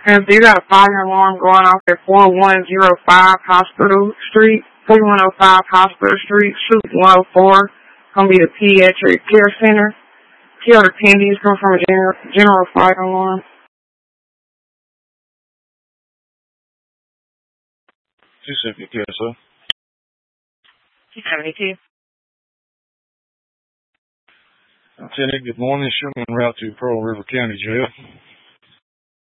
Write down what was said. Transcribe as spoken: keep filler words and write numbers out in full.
And so you got a fire alarm going off at four one zero five Hospital Street, forty-one oh five Hospital Street, Suite one oh four. Gonna be the Pediatric Care Center. Kill the attendees come from a general, general fire alarm. two seventy, yes, sir. two seventy-two. Lieutenant, good morning. Show me en route to Pearl River County Jail.